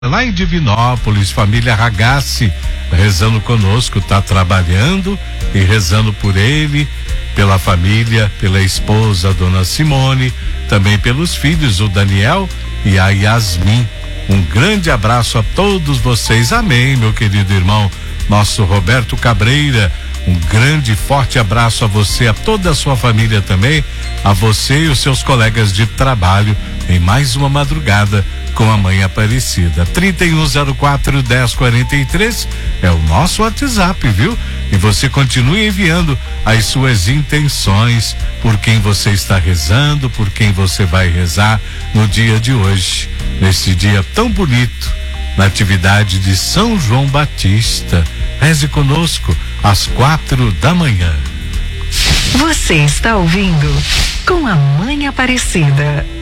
lá em Divinópolis, família Ragazzi, rezando conosco, tá trabalhando e rezando por ele, pela família, pela esposa, a dona Simone, também pelos filhos, o Daniel e a Yasmin. Um grande abraço a todos vocês. Amém, meu querido irmão, nosso Roberto Cabreira. Um grande, forte abraço a você, a toda a sua família também, a você e os seus colegas de trabalho, em mais uma madrugada com a Mãe Aparecida. 3104-1043 é o nosso WhatsApp, viu? E você continue enviando as suas intenções, por quem você está rezando, por quem você vai rezar no dia de hoje, neste dia tão bonito, na atividade de São João Batista. Reze conosco às 4 da manhã. Você está ouvindo Com a Mãe Aparecida.